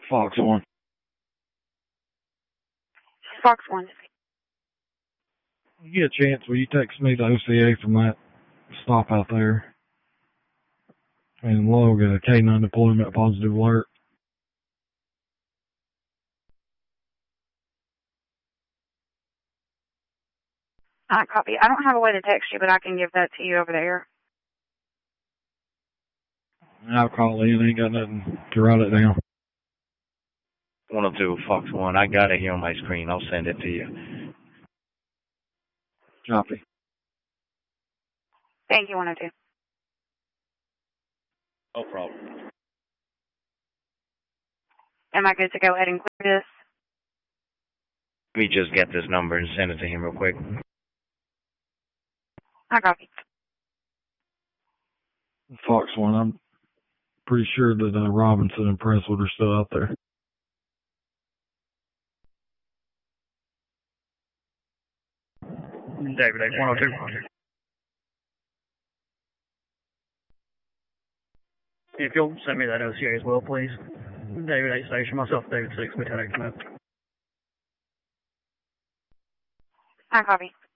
Fox 1. Fox 1. You get a chance, will you text me the OCA from that stop out there? And log a K9 deployment positive alert. Copy. I don't have a way to text you, but I can give that to you over there. I'll call in, ain't got nothing to write it down. 102 Fox 1, I got it here on my screen. I'll send it to you. Copy. Thank you, 102. No problem. Am I good to go ahead and clear this? Let me just get this number and send it to him real quick. I copy. Fox 1, I'm pretty sure that Robinson and Presswood are still out there. David 8, 102. If you'll send me that OCA as well, please. David 8 Station, myself, David 6, Lieutenant Command. I copy.